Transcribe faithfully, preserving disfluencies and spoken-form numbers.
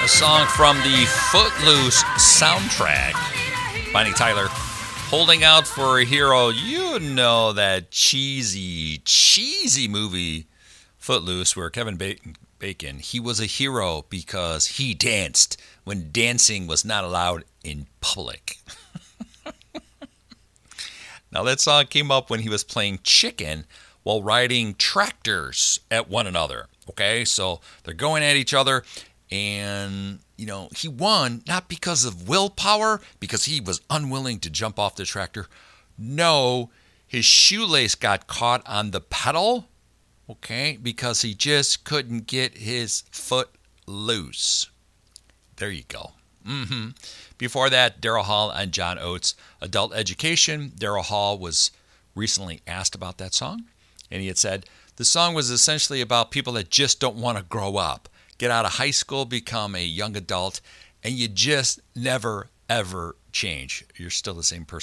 A song from the Footloose soundtrack. Bonnie Tyler, Holding Out for a Hero. You know that cheesy, cheesy movie, Footloose, where Kevin Bacon, he was a hero because he danced when dancing was not allowed in public. Now, that song came up when he was playing chicken while riding tractors at one another. Okay, so they're going at each other. And, you know, he won not because of willpower, because he was unwilling to jump off the tractor. No, his shoelace got caught on the pedal, okay, because he just couldn't get his foot loose. There you go. Mm-hmm. Before that, Daryl Hall and John Oates, Adult Education. Daryl Hall was recently asked about that song, and he had said, the song was essentially about people that just don't want to grow up. Get out of high school, become a young adult, and you just never, ever change. You're still the same person.